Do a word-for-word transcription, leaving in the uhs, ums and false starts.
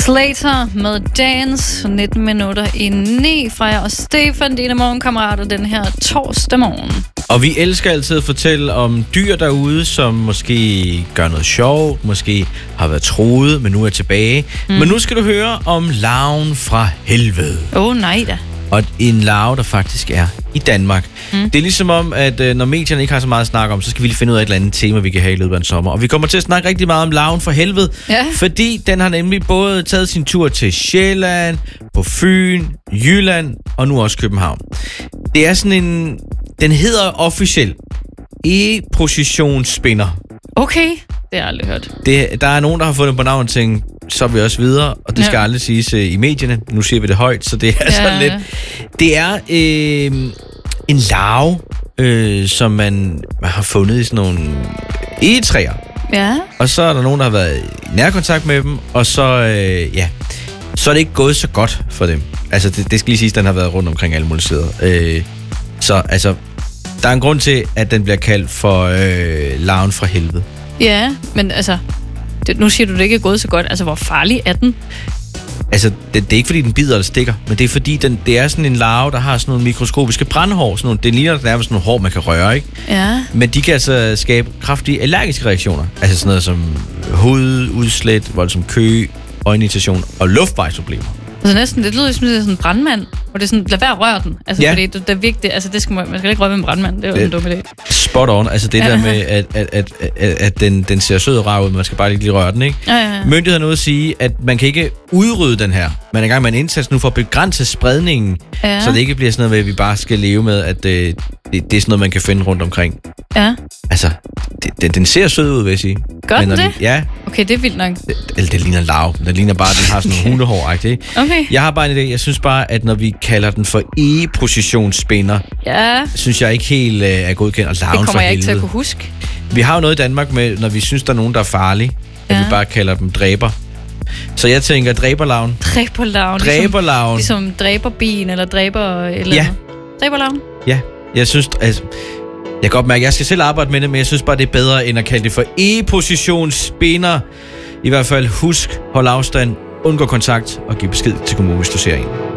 Slater med Dance, nitten minutter i ni fra jer og Stefan, dine morgenkammerater, den her torsdag morgen. Og vi elsker altid at fortælle om dyr derude, som måske gør noget sjovt, måske har været truet, men nu er tilbage. Mm. Men nu skal du høre om larven fra helvede. Åh, oh, nej da. Og en larve, der faktisk er i Danmark. Mm. Det er ligesom om, at øh, når medierne ikke har så meget at snakke om, så skal vi lige finde ud af et eller andet tema, vi kan have i løbet af en sommer. Og vi kommer til at snakke rigtig meget om larven fra helvede, ja. Fordi den har nemlig både taget sin tur til Sjælland, på Fyn, Jylland og nu også København. Det er sådan en... Den hedder officielt E-positionsspinner. Okay, det har jeg aldrig hørt. Det, der er nogen, der har fundet på navn og tænkt, så er vi også videre, og det skal ja. aldrig siges uh, i medierne. Nu siger vi det højt, så det er ja. sådan lidt... Det er øh, en larve, øh, som man, man har fundet i sådan nogle egetræer. Ja. Og så er der nogen, der har været i nærkontakt med dem, og så, øh, ja, så er det ikke gået så godt for dem. Altså, det, det skal lige siges, den har været rundt omkring alle mulige steder. Øh, så altså, der er en grund til, at den bliver kaldt for øh, larven fra helvede. Ja, men altså, det, nu siger du, det ikke er gået så godt. Altså, hvor farlig er den? Altså, det, det er ikke fordi, den bider eller stikker, men det er fordi, den, det er sådan en larve, der har sådan nogle mikroskopiske brandhår. Sådan nogle, det ligner nærmest sådan nogle hår, man kan røre, ikke? Ja. Men de kan altså skabe kraftige allergiske reaktioner. Altså sådan noget som hududslæt, voldsom kø, øjenirritation og luftvejsproblemer. Altså næsten, det lyder som det er sådan en brandmand, hvor det er sådan, lad være at røre den. Altså, ja. Fordi det, det er vigtigt, altså det skal man, man skal ikke røre med en brandmand, det er jo det, en dum idé. Spot on, altså det ja. der med, at, at, at, at, at den, den ser sød og rar ud, men man skal bare ikke lige røre den, ikke? Ja, ja, ja. Myndighederne er ude at sige, at man kan ikke udrydde den her. Man er i gang med en indsats nu for at begrænse spredningen, ja. så det ikke bliver sådan noget med, at vi bare skal leve med, at det, det, det er sådan noget, man kan finde rundt omkring. Ja. Altså, det, den, den ser sød ud, vil jeg sige. Gør den det? Den, ja. Okay, det er vildt nok. Eller det ligner en larve. Den ligner bare, den har sådan nogle hundehår-agtigt, ikke? Okay. Jeg har bare en idé. Jeg synes bare, at når vi kalder den for E-positionsspinner, ja. synes jeg ikke helt uh, er godkendt. Og larven det kommer for jeg helvede. ikke til at kunne huske. Vi har jo noget i Danmark med, når vi synes, der er nogen, der er farlige, ja. at vi bare kalder dem dræber. Så jeg tænker dræberlarven. Dræberlarven. Dræberlarven. Ligesom, ligesom dræberbien eller dræber eller ja. andet. Dræberlarven. Ja, jeg synes, altså, jeg kan godt mærke, at jeg skal selv arbejde med det, men jeg synes bare, det er bedre, end at kalde det for E-positionsspinner. I hvert fald husk, hold afstand, undgå kontakt og giv besked til kommunen, hvis du ser en.